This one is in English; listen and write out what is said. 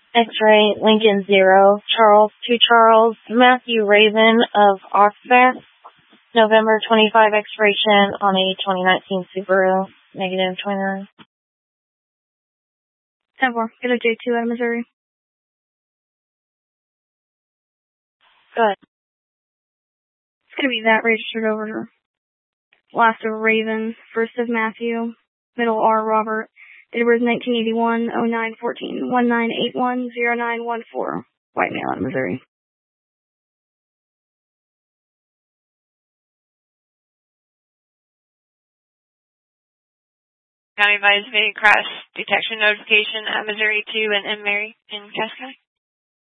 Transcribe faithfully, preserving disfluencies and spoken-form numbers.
X-Ray Lincoln zero, Charles to Charles, Matthew Raven of Oxford, November twenty-five expiration on a twenty nineteen Subaru, negative twenty-nine. ten four, get a J two out of Missouri. Good. It's going to be that registered over. Last of Raven, first of Matthew, middle R Robert. Date of birth nineteen eighty-one, oh nine fourteen, one nine eight one, oh nine one four. White male out of Missouri. County advised crash detection notification at Missouri two and M. Mary in Cascade.